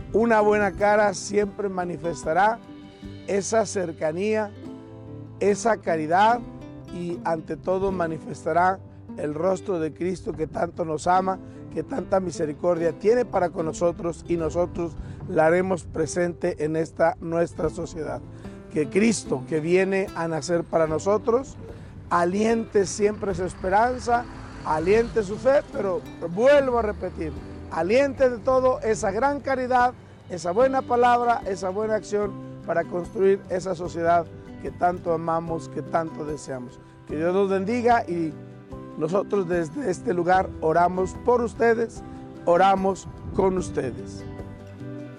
Una buena cara siempre manifestará esa cercanía, esa caridad y ante todo manifestará el rostro de Cristo que tanto nos ama, que tanta misericordia tiene para con nosotros y nosotros la haremos presente en esta nuestra sociedad. Que Cristo que viene a nacer para nosotros aliente siempre su esperanza, aliente su fe, pero vuelvo a repetir, aliente de todo esa gran caridad, esa buena palabra, esa buena acción para construir esa sociedad que tanto amamos, que tanto deseamos. Que Dios los bendiga y nosotros desde este lugar oramos por ustedes, oramos con ustedes.